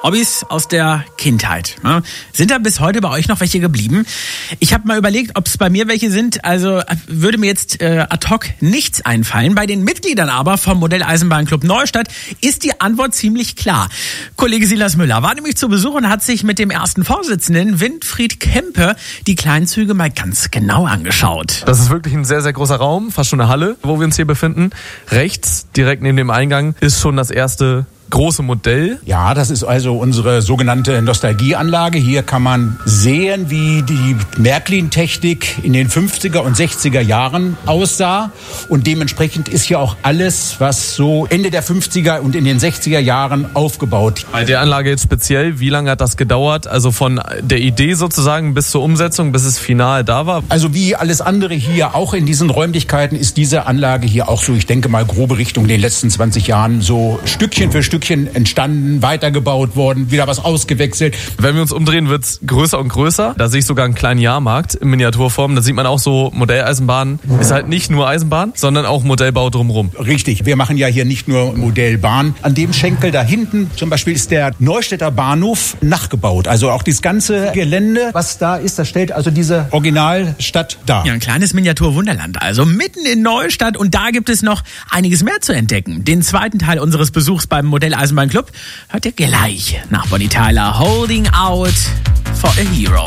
Hobbys aus der Kindheit. Sind da bis heute bei euch noch welche geblieben? Ich habe mal überlegt, ob es bei mir welche sind. Also würde mir jetzt ad hoc nichts einfallen. Bei den Mitgliedern aber vom Modelleisenbahnclub Neustadt ist die Antwort ziemlich klar. Kollege Silas Müller war nämlich zu Besuch und hat sich mit dem ersten Vorsitzenden Winfried Kempe die kleinen Züge mal ganz genau angeschaut. Das ist wirklich ein sehr, sehr großer Raum, fast schon eine Halle, wo wir uns hier befinden. Rechts, direkt neben dem Eingang, ist schon das erste große Modell. Ja, das ist also unsere sogenannte Nostalgieanlage. Hier kann man sehen, wie die Märklin-Technik in den 50er und 60er Jahren aussah. Und dementsprechend ist hier auch alles, was so Ende der 50er und in den 60er Jahren aufgebaut. Bei der Anlage jetzt speziell, wie lange hat das gedauert? Also von der Idee sozusagen bis zur Umsetzung, bis es final da war? Also wie alles andere hier, auch in diesen Räumlichkeiten, ist diese Anlage hier auch so, ich denke mal, grobe Richtung in den letzten 20 Jahren so Stückchen für Stückchen entstanden, weitergebaut worden, wieder was ausgewechselt. Wenn wir uns umdrehen, wird's größer und größer. Da sehe ich sogar einen kleinen Jahrmarkt in Miniaturform. Da sieht man auch so, Modelleisenbahn ist halt nicht nur Eisenbahn, sondern auch Modellbau drumherum. Richtig, wir machen ja hier nicht nur Modellbahn. An dem Schenkel da hinten zum Beispiel ist der Neustädter Bahnhof nachgebaut. Also auch das ganze Gelände, was da ist, das stellt also diese Originalstadt dar. Ja, ein kleines Miniatur-Wunderland also mitten in Neustadt, und da gibt es noch einiges mehr zu entdecken. Den zweiten Teil unseres Besuchs beim Modelleisenbahnclub hört ihr gleich nach Bonnie Tyler, Holding Out for a Hero.